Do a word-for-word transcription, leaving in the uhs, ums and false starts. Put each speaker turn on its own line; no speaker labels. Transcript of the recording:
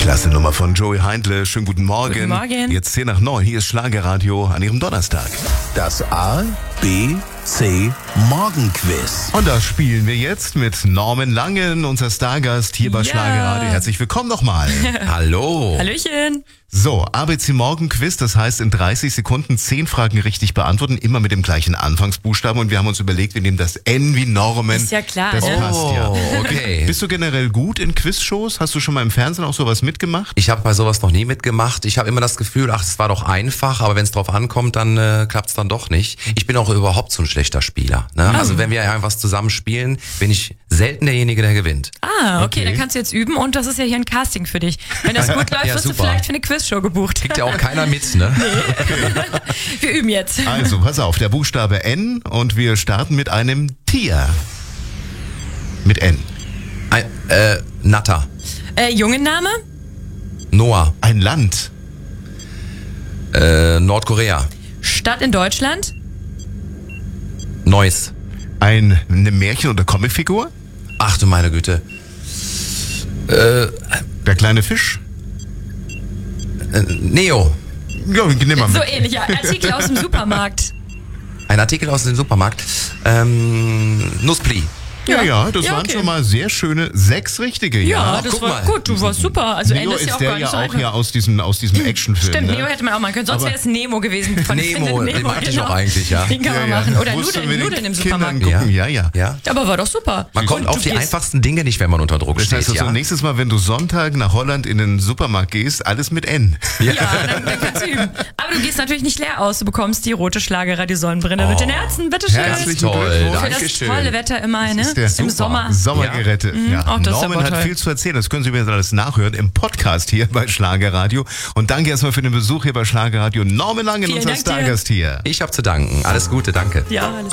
Klasse Nummer von Joey Heindle. Schönen guten Morgen.
Guten Morgen.
Jetzt zehn nach neun. Hier ist Schlagerradio an Ihrem Donnerstag.
Das A, B, C Morgenquiz.
Und das spielen wir jetzt mit Norman Langen, unser Stargast hier bei
Ja.
Schlagerradio. Herzlich willkommen nochmal.
Hallo.
Hallöchen.
So, A B C Morgenquiz, das heißt in dreißig Sekunden zehn Fragen richtig beantworten, immer mit dem gleichen Anfangsbuchstaben. Und wir haben uns überlegt, wir nehmen das N wie Norman.
Ist ja klar,
Das
ne?
passt ja.
Oh, okay.
Bist du generell gut in Quizshows? Hast du schon mal im Fernsehen auch sowas mitgemacht?
Ich habe bei sowas noch nie mitgemacht. Ich habe immer das Gefühl, ach, es war doch einfach, aber wenn es drauf ankommt, dann äh, klappt es dann doch nicht. Ich bin auch überhaupt so ein schlechter Spieler. Ne? Also wenn wir einfach zusammen spielen, bin ich selten derjenige, der gewinnt.
Ah, okay,
Okay.
dann kannst du jetzt üben und das ist ja hier ein Casting für dich. Wenn das gut läuft,
Ja,
wirst du
super.
vielleicht für eine Quizshow gebucht.
Kriegt ja auch keiner mit, ne?
Wir üben jetzt.
Also, pass auf, der Buchstabe N und wir starten mit einem Tier. Mit N.
Ein, äh, Natter.
Äh, Jungenname?
Noah.
Ein Land.
Äh, Nordkorea.
Stadt in Deutschland?
Neuss.
Ein, eine Märchen- oder Comicfigur.
Ach du meine Güte. Äh,
Der kleine Fisch.
äh, Neo.
Ja, nimm mal
So
mit.
ähnlich, ja. Artikel aus dem Supermarkt.
Ein Artikel aus dem Supermarkt. Ähm, Nusspli.
Ja, ja, das
Ja,
waren
okay.
schon mal sehr schöne sechs richtige.
Ja,
Ja,
das
guck
war
mal.
gut, du warst super. Also
Neo
Ende ist
ist
ja auch
der
gar nicht
ja
so
auch
einfach.
ja aus diesem, aus diesem Actionfilm.
Stimmt,
ne?
Neo hätte man auch machen können. Sonst
Aber-
wäre es Nemo gewesen. Von
Nemo,
Findet
den
Nemo,
mag ich
genau.
auch eigentlich, ja.
Den kann man machen. Oder
Musst du
Nudeln,
mit den
Nudeln im
Kindern
Supermarkt.
gucken, ja, ja.
Ja.
Aber war doch super.
Man kommt
Und
auf
du
die
gehst-
einfachsten Dinge nicht, wenn man unter Druck
Das
steht.
heißt, also
ja.
nächstes Mal, wenn du Sonntag nach Holland in den Supermarkt gehst, alles mit N.
Ja, dann, dann kannst du üben. Aber du gehst natürlich nicht leer aus. Du bekommst die rote Schlagerradio-Sonnenbrille mit den Herzen. Bitte schön.
Herzlichen
Toll,
Glückwunsch.
Für das
Dankeschön.
tolle Wetter immer, ne?
ist der
Im
super.
Sommer.
Sommer
Ja.
gerettet. Ja.
Ach, das ist
Norman
aber
hat
toll.
viel zu erzählen. Das können Sie übrigens alles nachhören im Podcast hier bei Schlagerradio. Und danke erstmal für den Besuch hier bei Schlagerradio. Norman Langen,
Vielen
unser
Dank dir.
Stargast hier.
Ich habe zu danken. Alles Gute, danke.
Ja, alles